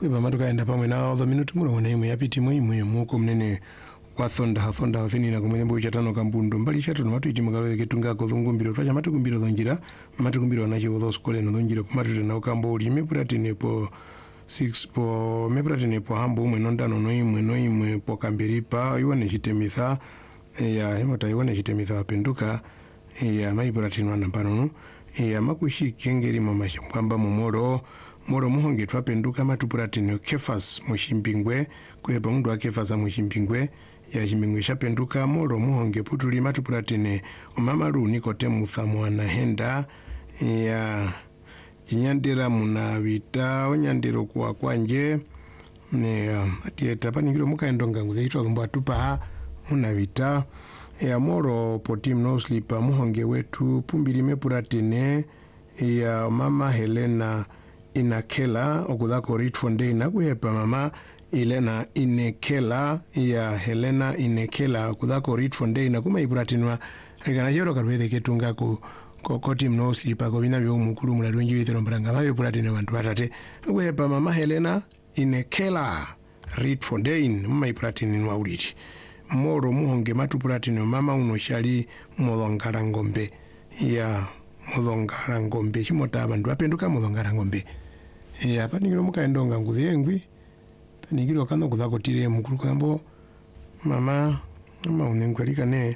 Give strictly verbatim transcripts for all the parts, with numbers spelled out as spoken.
Kwipa matuka enda pamwe na otho minutu muno na imu yapiti muimu muko mnene wa thonda hathonda hathini na kumwene mbu chatano kambundo mbali chatu na matu itimukalo ketunga ko thungumbiro twacha matu kumbiro thonjira matu kumbiro na chiwo thosukole no thonjira kumatu na ukambo uri mepurati nepo six po mepurati nepo hambo mwe nondano no imwe no imwe po kambiripa iwane chitemitha ya hemota iwane chitemitha penduka ya maipurati no nambano ya makushi kengeri mama kwamba momoro moro muhonge twapenduka matupurati no kefas mushimbingwe kwepa mundu akefasa mushimbingwe ya shimbingwe shapenduka moro muhonge putuli matupurati ne umamaru nikote muthamwana henda ya jinyandira muna vita onyandiro kwa kwanje ne atieta paningiro mukaendonga nguze itwa kumba tupa muna vita ya moro potim no sleeper muhonge wetu pumbiri mepurati ne ya mama Helena inakela okudhako ritfonde inakuhepa mama Helena inekela ya Helena inekela okudhako ritfonde inakuma ipuratinwa alikana jero karuweze ketunga ku kokoti mno slipa ko bina byo mukuru muladonji witero mbranga mabe puratinwa bantu batate okuhepa mama Helena inekela ritfonde mama ipuratinwa uliti moro muhonge matupuratinwa mama unoshali modongara ngombe ya modongara ngombe chimota abantu apenduka modongara ngombe ya paningiro mukaendonga nguzengwi paningiro kano kudhako tire mukuru kambo mama mama unengwalika ne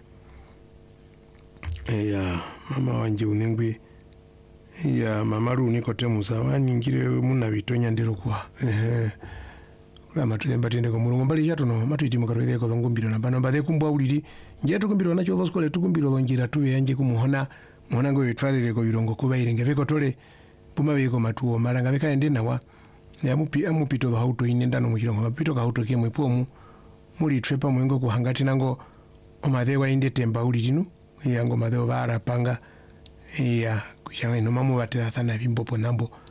ya mama wanje unengwi ya mama runi kote musawa ningire muna vitonya ndiro kwa ehe kula matuze mbatende ko mulungu mbali chato no matuiti mukarweze ko ngombiro na bana mbade kumbwa uliri nje tukumbiro nacho thoskole tukumbiro lonjira tuwe yanje kumuhona muhona ngo yitwalire ko birongo kuba irenge veko tole puma beko matuo maranga beka ende nawa ya mupi amupito ga auto inenda no muchirongo mapito ga auto kemwe pomu muri trepa mwengo kuhangati nango omadewa inde temba ulirinu yango madewa bara panga ya kuchanga ino mamu batera thana bimbopo nambo